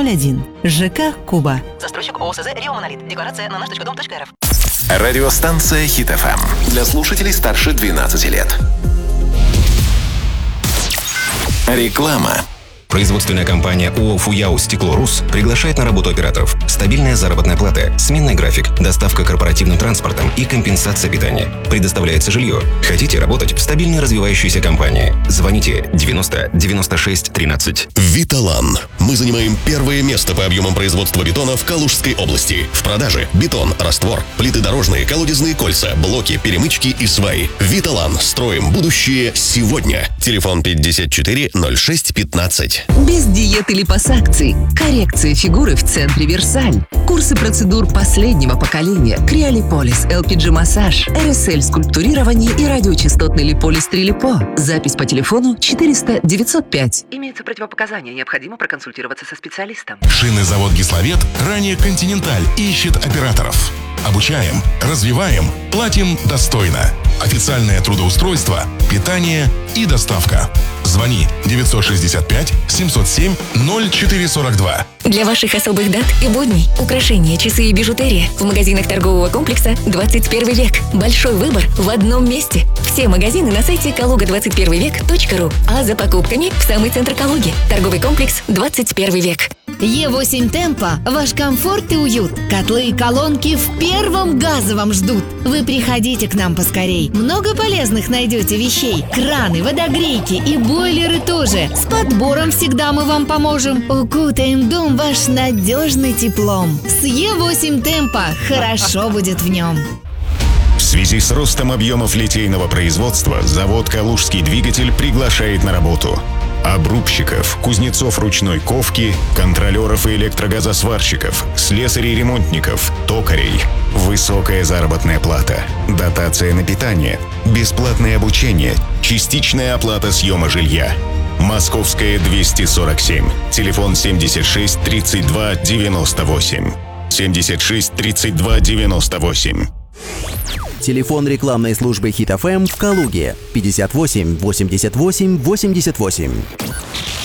01. ЖК «Куба». Застройщик ООСЗ «Рио Монолит». Декларация на наш.дом.рф. Радиостанция Хит ФМ. Для слушателей старше 12 лет. Реклама. Производственная компания ООО «Фуяу Стекло-Рус» приглашает на работу операторов. Стабильная заработная плата, сменный график, доставка корпоративным транспортом и компенсация питания. Предоставляется жилье. Хотите работать в стабильной развивающейся компании? Звоните 90 96 13. Виталан. Мы занимаем первое место по объемам производства бетона в Калужской области. В продаже бетон, раствор, плиты дорожные, колодезные кольца, блоки, перемычки и сваи. Виталан. Строим будущее сегодня. Телефон 54 06 15. Без диет или липосакций. Коррекция фигуры в центре Версаль. Курсы процедур последнего поколения. Криолиполис, LPG-массаж, РСЛ-скульптурирование и радиочастотный липолис Трилипо. Запись по телефону 400 905. Имеются противопоказания. Необходимо проконсультироваться со специалистом. Шинозавод «Кисловет», ранее «Континенталь», ищет операторов. Обучаем, развиваем, платим достойно. Официальное трудоустройство, питание и доставка. Звони 965 707 0442. Для ваших особых дат и будней украшения, часы и бижутерия в магазинах торгового комплекса «21 век». Большой выбор в одном месте. Все магазины на сайте kaluga21vek.ru. А за покупками в самый центр Калуги. Торговый комплекс «21 век». Е8 Темпо – ваш комфорт и уют. Котлы и колонки в первом газовом ждут. Вы приходите к нам поскорей. Много полезных найдете вещей. Краны, водогрейки и бойлеры тоже. С подбором всегда мы вам поможем. Укутаем дом ваш надежный теплом. С Е8 Темпо хорошо будет в нем. В связи с ростом объемов литейного производства завод «Калужский двигатель» приглашает на работу обрубщиков, кузнецов ручной ковки, контролеров и электрогазосварщиков, слесарей-ремонтников, токарей. Высокая заработная плата, дотация на питание, бесплатное обучение, частичная оплата съема жилья. Московская, 247. Телефон 76 32 98. 76 32 98. Телефон рекламной службы Хит ФМ в Калуге 58 88 88.